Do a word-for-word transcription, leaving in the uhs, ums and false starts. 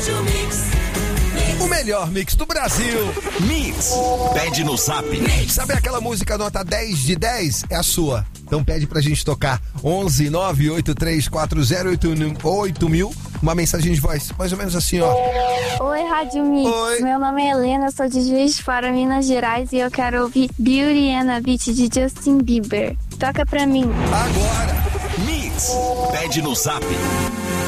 Rádio Mix. O melhor mix do Brasil. Mix. Pede no Zap. Sabe aquela música nota dez de dez? É a sua. Então pede pra gente tocar onze nove oito três quatro zero oito mil. Uma mensagem de voz, mais ou menos assim, ó. Oi, Rádio Mix. Oi. Meu nome é Helena, sou de Juiz de Fora, Minas Gerais, e eu quero ouvir Beauty and a Beat de Justin Bieber. Toca pra mim. Agora. Mix. Pede no Zap.